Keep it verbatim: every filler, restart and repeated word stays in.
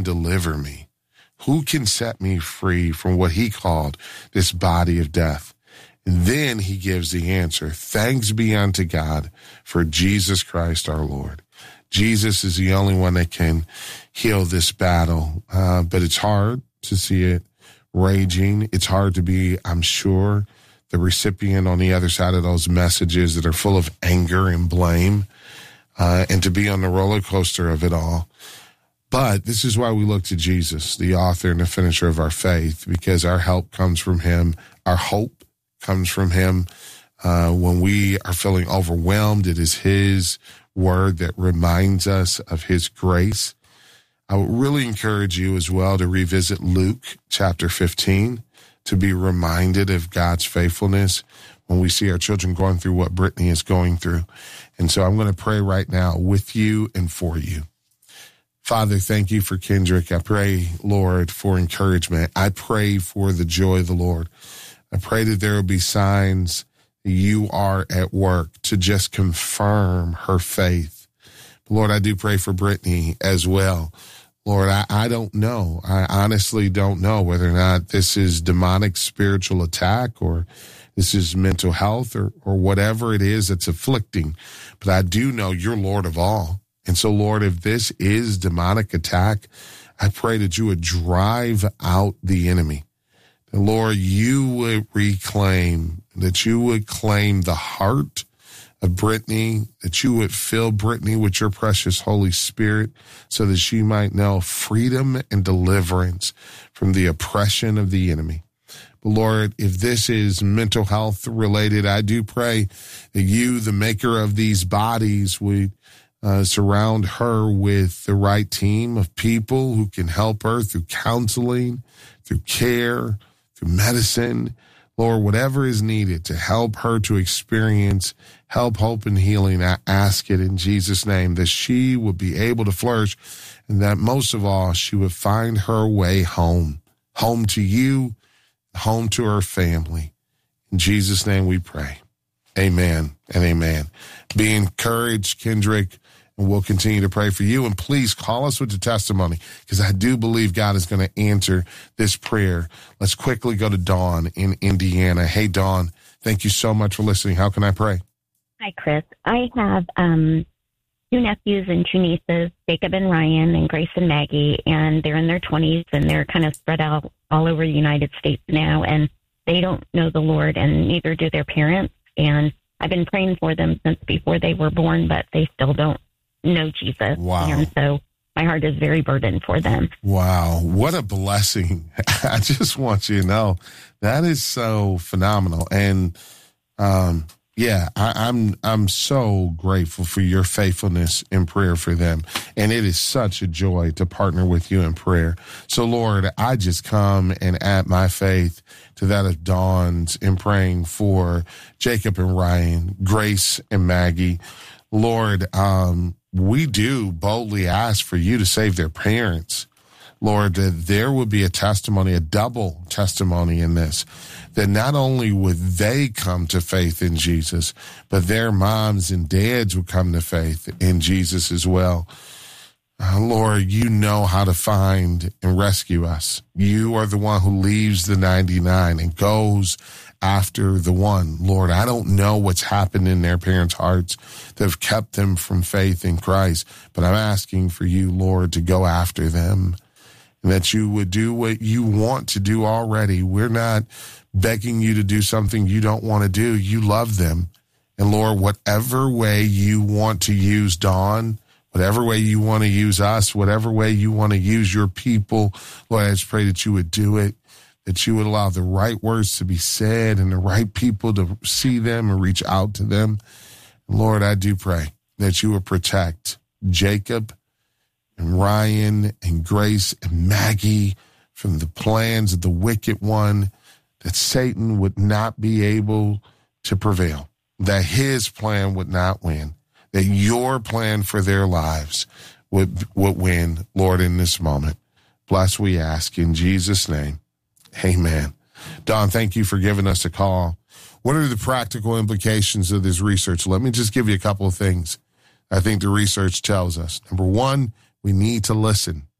deliver me? Who can set me free from what he called this body of death? And then he gives the answer. Thanks be unto God for Jesus Christ our Lord. Jesus is the only one that can heal this battle, uh, but it's hard to see it raging. It's hard to be, I'm sure, the recipient on the other side of those messages that are full of anger and blame, uh, and to be on the roller coaster of it all. But this is why we look to Jesus, the author and the finisher of our faith, because our help comes from him. Our hope comes from him. Uh, when we are feeling overwhelmed, it is his word that reminds us of his grace. I would really encourage you as well to revisit Luke chapter fifteen, to be reminded of God's faithfulness when we see our children going through what Brittany is going through. And so I'm going to pray right now with you and for you. Father, thank you for Kendrick. I pray, Lord, for encouragement. I pray for the joy of the Lord. I pray that there will be signs that you are at work to just confirm her faith. Lord, I do pray for Brittany as well. Lord, I, I don't know. I honestly don't know whether or not this is demonic spiritual attack or this is mental health or, or whatever it is that's afflicting. But I do know you're Lord of all. And so, Lord, if this is demonic attack, I pray that you would drive out the enemy. And Lord, you would reclaim, that you would claim the heart of Brittany, that you would fill Brittany with your precious Holy Spirit so that she might know freedom and deliverance from the oppression of the enemy. But Lord, if this is mental health related, I do pray that you, the maker of these bodies, would uh, surround her with the right team of people who can help her through counseling, through care, through medicine, Lord, whatever is needed to help her to experience help, hope, and healing. I ask it in Jesus' name that she would be able to flourish and that most of all, she would find her way home, home to you, home to her family. In Jesus' name we pray. Amen and amen. Be encouraged, Kendrick, and we'll continue to pray for you. And please call us with the testimony, because I do believe God is going to answer this prayer. Let's quickly go to Dawn in Indiana. Hey, Dawn, thank you so much for listening. How can I pray? Hi, Chris. I have um, two nephews and two nieces, Jacob and Ryan, and Grace and Maggie, and they're in their twenties, and they're kind of spread out all over the United States now, and they don't know the Lord, and neither do their parents. And I've been praying for them since before they were born, but they still don't know Jesus. Wow. And so my heart is very burdened for them. Wow. What a blessing. I just want you to know that is so phenomenal. And, um, yeah, I, I'm, I'm so grateful for your faithfulness in prayer for them. And it is such a joy to partner with you in prayer. So Lord, I just come and add my faith to that of Dawn's in praying for Jacob and Ryan, Grace and Maggie. Lord, um, we do boldly ask for you to save their parents. Lord, that there would be a testimony, a double testimony in this, that not only would they come to faith in Jesus, but their moms and dads would come to faith in Jesus as well. Uh, Lord, you know how to find and rescue us. You are the one who leaves the ninety-nine and goes after the one. Lord, I don't know what's happened in their parents' hearts that have kept them from faith in Christ, but I'm asking for you, Lord, to go after them, and that you would do what you want to do already. We're not begging you to do something you don't want to do. You love them. And Lord, whatever way you want to use Dawn, whatever way you want to use us, whatever way you want to use your people, Lord, I just pray that you would do it, that you would allow the right words to be said and the right people to see them and reach out to them. And Lord, I do pray that you would protect Jacob and Ryan and Grace and Maggie from the plans of the wicked one, that Satan would not be able to prevail, that his plan would not win, that your plan for their lives would, would win, Lord, in this moment. Bless, we ask in Jesus' name. Amen. Don, thank you for giving us a call. What are the practical implications of this research? Let me just give you a couple of things I think the research tells us. Number one, we need to listen.